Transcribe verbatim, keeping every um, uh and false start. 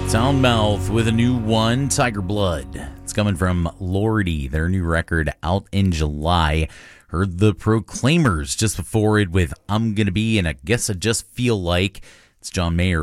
Soundmouth with a new one, Tiger Blood. It's coming from Lordy, their new record out in July. Heard the Proclaimers just before it with I'm Gonna Be, and I Guess I Just Feel Like. It's John Mayer